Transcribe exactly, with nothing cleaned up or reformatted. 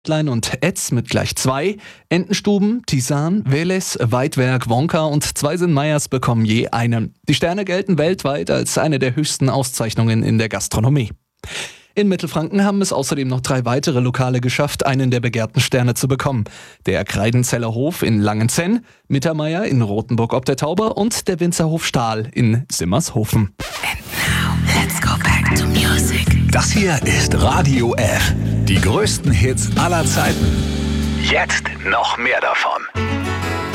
Klein und Etz mit gleich zwei, Entenstuben, Tisan, Veles, Weidwerk, Wonka und Zweisin-Meyers bekommen je einen. Die Sterne gelten weltweit als eine der höchsten Auszeichnungen in der Gastronomie. In Mittelfranken haben es außerdem noch drei weitere Lokale geschafft, einen der begehrten Sterne zu bekommen. Der Kreidenzeller Hof in Langenzenn, Mittermeier in Rothenburg ob der Tauber und der Winzerhof Stahl in Simmershofen. And now, let's go back to music. Das hier ist Radio F. Die größten Hits aller Zeiten. Jetzt noch mehr davon.